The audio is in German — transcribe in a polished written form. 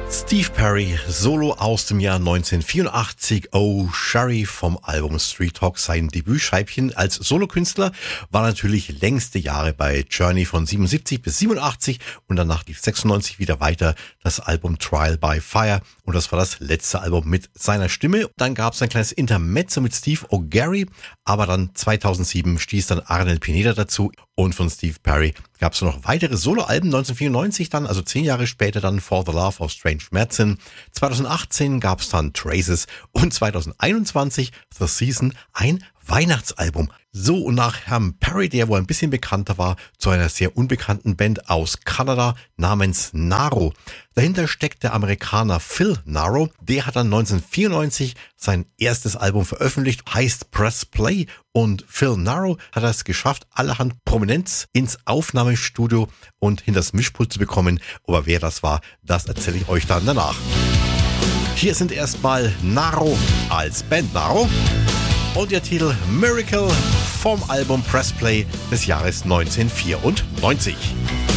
Steve Perry, Solo aus dem Jahr 1984, Oh Sherry vom Album Street Talk, sein Debütscheibchen als Solokünstler, war natürlich längste Jahre bei Journey von 77 bis 87 und danach die 96 wieder weiter das Album Trial by Fire und das war das letzte Album mit seiner Stimme. Dann gab es ein kleines Intermezzo mit Steve O'Gary, aber dann 2007 stieß dann Arnel Pineda dazu und von Steve Perry gab es noch weitere Soloalben, 1994 dann, also 10 Jahre später dann For the Love of Strange Medicine. 2018 gab es dann Traces und 2021 The Season, ein Weihnachtsalbum. So, und nach Herrn Perry, der wohl ein bisschen bekannter war, zu einer sehr unbekannten Band aus Kanada namens Naro. Dahinter steckt der Amerikaner Phil Naro. Der hat dann 1994 sein erstes Album veröffentlicht, heißt Press Play. Und Phil Naro hat es geschafft, allerhand Prominenz ins Aufnahmestudio und hinters Mischpult zu bekommen. Aber wer das war, das erzähle ich euch dann danach. Hier sind erstmal Naro als Band Naro. Und der Titel Miracle vom Album Press Play des Jahres 1994.